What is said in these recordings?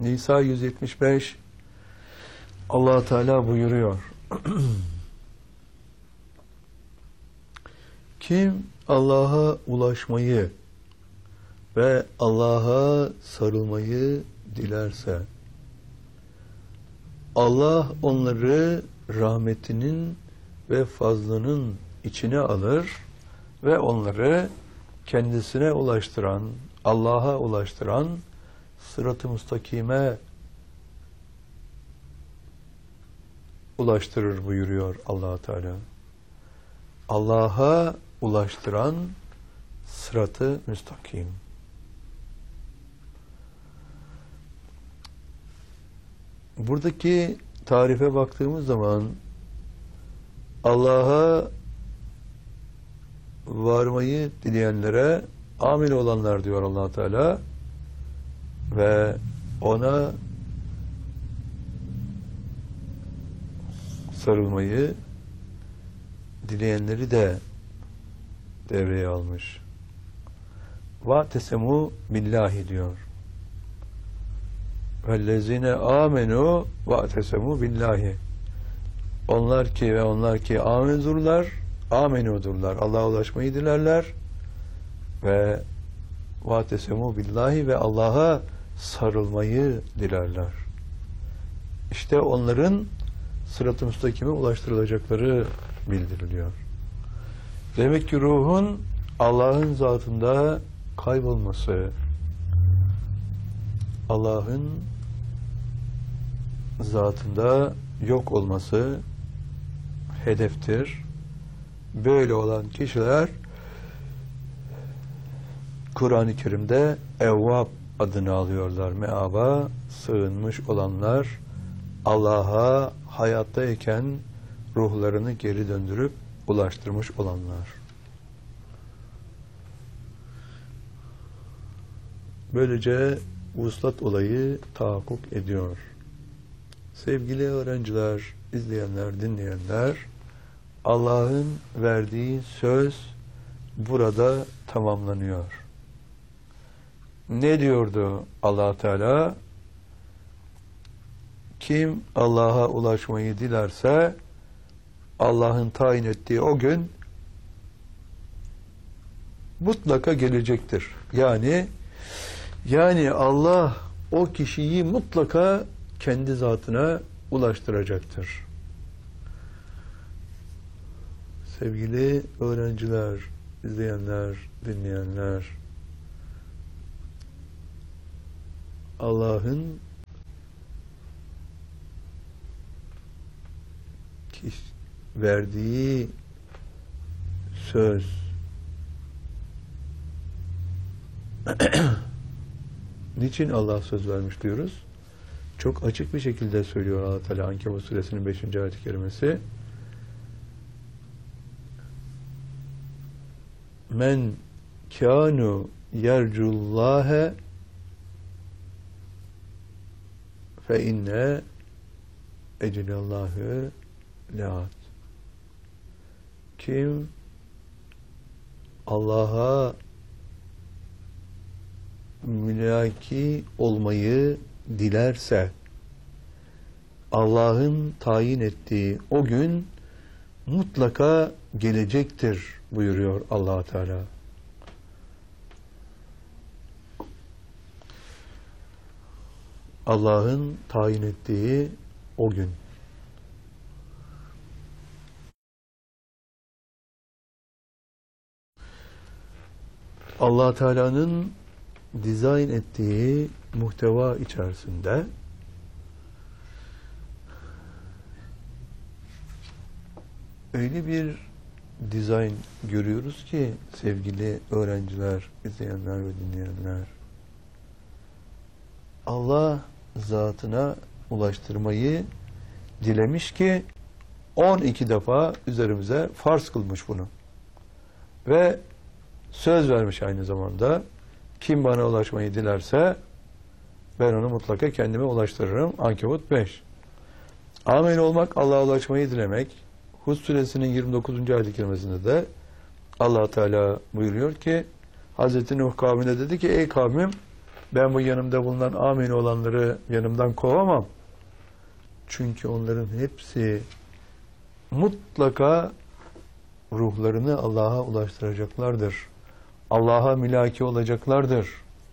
Nisa 175 Allah Teala buyuruyor. Kim Allah'a ulaşmayı ve Allah'a sarılmayı dilerse Allah onları rahmetinin ve fazlının içine alır ve onları kendisine ulaştıran, Allah'a ulaştıran sırat-ı müstakime ulaştırır buyuruyor Allah Teala. Allah'a ulaştıran sırat-ı müstakim. Buradaki tarife baktığımız zaman Allah'a varmayı dileyenlere amil olanlar diyor Allah Teala ve ona sarılmayı dileyenleri de devreye almış. Va'tesemu billahi diyor. Vellezine amenu va'tesemu billahi. Onlar ki amenudurlar. Allah'a ulaşmayı dilerler ve va'tesemu billahi ve Allah'a sarılmayı dilerler. İşte onların sırat-ı müstakime ulaştırılacakları bildiriliyor. Demek ki ruhun Allah'ın zatında kaybolması, Allah'ın zatında yok olması hedeftir. Böyle olan kişiler Kur'an-ı Kerim'de Evvab adını alıyorlar. Meaba sığınmış olanlar, Allah'a hayattayken ruhlarını geri döndürüp ulaştırmış olanlar. Böylece vuslat olayı tahakkuk ediyor. Sevgili öğrenciler, izleyenler, dinleyenler, Allah'ın verdiği söz burada tamamlanıyor. Ne diyordu Allah Teala? Kim Allah'a ulaşmayı dilerse Allah'ın tayin ettiği o gün mutlaka gelecektir. Yani Allah o kişiyi mutlaka kendi zatına ulaştıracaktır. Sevgili öğrenciler, izleyenler, dinleyenler, Allah'ın verdiği söz niçin Allah söz vermiş diyoruz? Çok açık bir şekilde söylüyor Allah Teala Ankebut suresinin 5. ayet-i kerimesi. Men kânu yercullâhe fe inne ecellâhü le'at. Kim Allah'a mülaki olmayı dilerse Allah'ın tayin ettiği o gün mutlaka gelecektir buyuruyor Allah Teala. Allah'ın tayin ettiği o gün. Allah Teala'nın dizayn ettiği muhteva içerisinde öyle bir dizayn görüyoruz ki sevgili öğrenciler, izleyenler ve dinleyenler, Allah zatına ulaştırmayı dilemiş ki 12 defa üzerimize farz kılmış bunu. Ve söz vermiş aynı zamanda. Kim bana ulaşmayı dilerse ben onu mutlaka kendime ulaştırırım. Ankebut 5. Amin olmak, Allah'a ulaşmayı dilemek. Hud suresinin 29. ayet-i kerimesinde de Allah Teala buyuruyor ki Hazreti Nuh kavmine dedi ki ey kavmim Ben bu yanımda bulunan amin olanları yanımdan kovamam. Çünkü onların hepsi mutlaka ruhlarını Allah'a ulaştıracaklardır. Allah'a mülaki olacaklardır.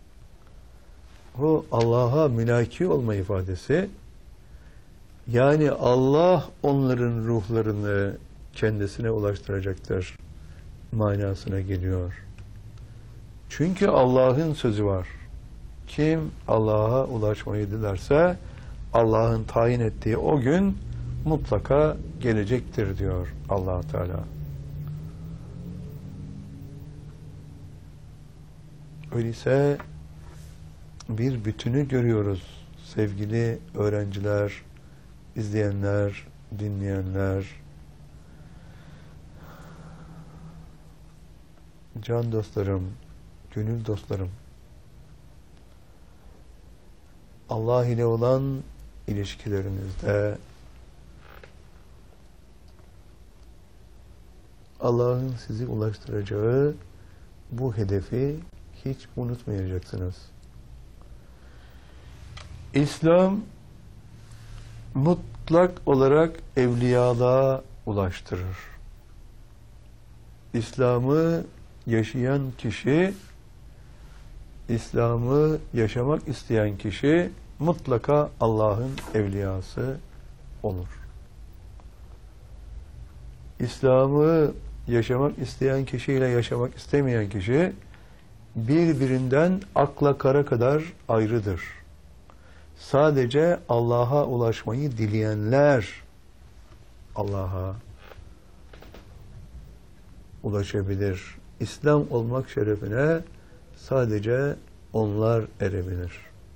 Bu Allah'a mülaki olma ifadesi, yani Allah onların ruhlarını kendisine ulaştıracaktır manasına geliyor. Çünkü Allah'ın sözü var. Kim Allah'a ulaşmayı dilerse Allah'ın tayin ettiği o gün mutlaka gelecektir diyor Allah Teala. Öyleyse bir bütünü görüyoruz sevgili öğrenciler, izleyenler, dinleyenler, can dostlarım, gönül dostlarım. Allah ile olan ilişkilerinizde Allah'ın sizi ulaştıracağı bu hedefi hiç unutmayacaksınız. İslam mutlak olarak evliyalığa ulaştırır. İslam'ı yaşayan kişi, İslam'ı yaşamak isteyen kişi mutlaka Allah'ın evliyası olur. İslam'ı yaşamak isteyen kişiyle yaşamak istemeyen kişi birbirinden akla kara kadar ayrıdır. Sadece Allah'a ulaşmayı dileyenler Allah'a ulaşabilir. İslam olmak şerefine sadece onlar erebilir.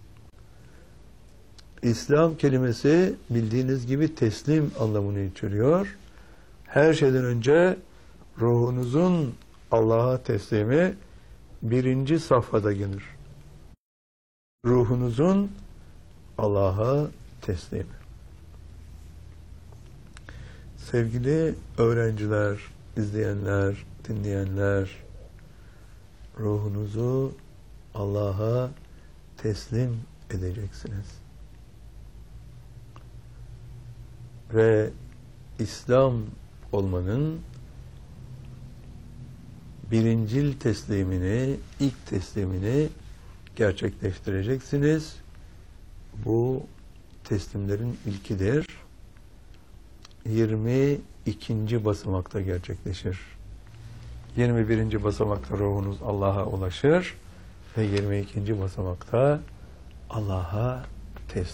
İslam kelimesi bildiğiniz gibi teslim anlamını içeriyor. Her şeyden önce ruhunuzun Allah'a teslimi birinci safhada gelir. Ruhunuzun Allah'a teslimi. Sevgili öğrenciler, izleyenler, dinleyenler, ruhunuzu Allah'a teslim edeceksiniz. Ve İslam olmanın birincil teslimini, ilk teslimini gerçekleştireceksiniz. Bu teslimlerin ilkidir. 22. basamakta gerçekleşir. 21. basamakta ruhunuz Allah'a ulaşır ve 22. basamakta Allah'a teslim.